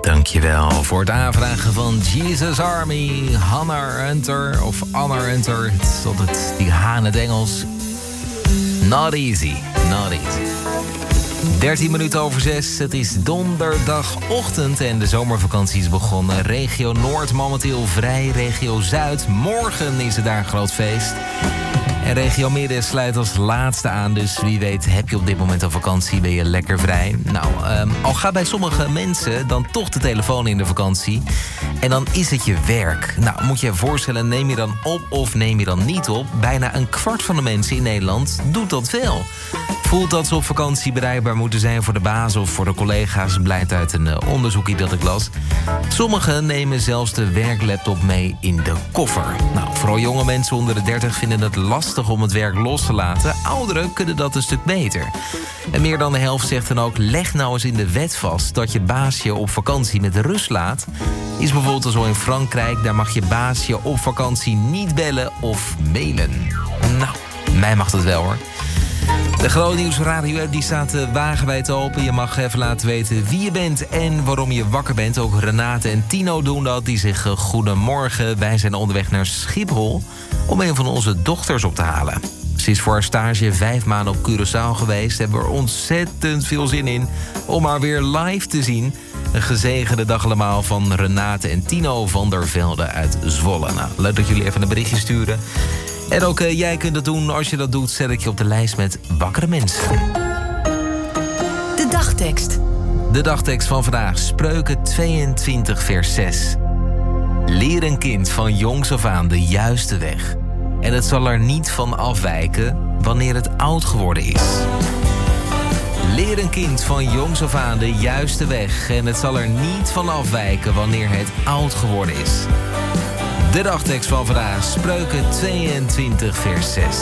Dankjewel voor het aanvragen van Jesus Army, Hannah Hunter of Anna Hunter. Het is altijd die H in het Engels. Not easy, not easy. 13 minuten over 6. Het is donderdagochtend en de zomervakantie is begonnen. Regio Noord momenteel vrij, regio Zuid. Morgen is het daar een groot feest. En regio Midden sluit als laatste aan. Dus wie weet heb je op dit moment al vakantie, ben je lekker vrij. Nou, al gaat bij sommige mensen dan toch de telefoon in de vakantie. En dan is het je werk. Nou, moet je je voorstellen, neem je dan op of neem je dan niet op? Bijna een kwart van de mensen in Nederland doet dat wel. Voelt dat ze op vakantie bereikbaar moeten zijn voor de baas of voor de collega's, blijkt uit een onderzoekje dat ik las. Sommigen nemen zelfs de werklaptop mee in de koffer. Nou, vooral jonge mensen onder de 30 vinden het lastig om het werk los te laten. Ouderen kunnen dat een stuk beter. En meer dan de helft zegt dan ook, leg nou eens in de wet vast dat je baas je op vakantie met rust laat. Is bijvoorbeeld zo in Frankrijk, daar mag je baas je op vakantie niet bellen of mailen. Nou, mij mag dat wel hoor. De Groot Nieuws Radio app die staat wagenwijd open. Je mag even laten weten wie je bent en waarom je wakker bent. Ook Renate en Tino doen dat. Die zeggen goedemorgen. Wij zijn onderweg naar Schiphol om een van onze dochters op te halen. Ze is voor haar stage 5 maanden op Curaçao geweest. Hebben er ontzettend veel zin in om haar weer live te zien. Een gezegende dag allemaal van Renate en Tino van der Velde uit Zwolle. Nou, leuk dat jullie even een berichtje sturen. En ook jij kunt dat doen. Als je dat doet, zet ik je op de lijst met wakkere mensen. De dagtekst. De dagtekst van vandaag. Spreuken 22 vers 6. Leer een kind van jongs af aan de juiste weg. En het zal er niet van afwijken wanneer het oud geworden is. Leer een kind van jongs af aan de juiste weg. En het zal er niet van afwijken wanneer het oud geworden is. De dagtekst van vandaag, Spreuken 22 vers 6.